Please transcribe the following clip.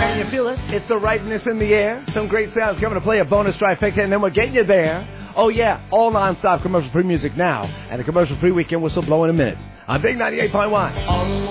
Can you feel it? It's the rightness in the air. Some great sounds coming to play a bonus trifecta, and then we're getting you there. Oh, yeah, all non-stop commercial-free music now, and a commercial-free weekend whistle blow in a minute. On Big 98.1.